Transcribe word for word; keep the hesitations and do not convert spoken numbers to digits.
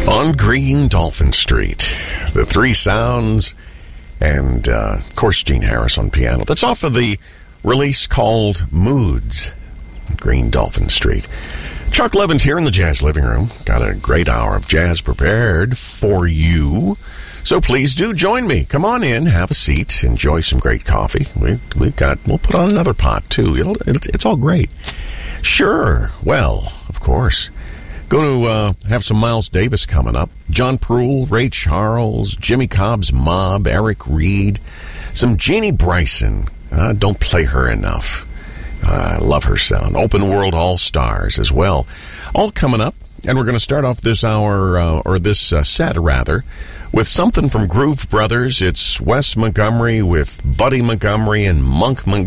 On Green Dolphin Street, the Three Sounds, and, uh, of course, Gene Harris on piano. That's off of the release called Moods, Green Dolphin Street. Chuck Levin's here in the Jazz Living Room. Got a great hour of jazz prepared for you. So please do join me. Come on in, have a seat, enjoy some great coffee. We we got we'll put on another pot too. It'll, it's, it's all great. Sure. Well, of course. Going to uh, have some Miles Davis coming up. John Pruill, Ray Charles, Jimmy Cobb's Mob, Eric Reed, some Jeannie Bryson. Uh, don't play her enough. Uh, I love her sound. Open World All-Stars as well. All coming up. And we're going to start off this hour, uh, or this uh, set, rather, with something from Groove Brothers. It's Wes Montgomery with Buddy Montgomery and Monk Montgomery.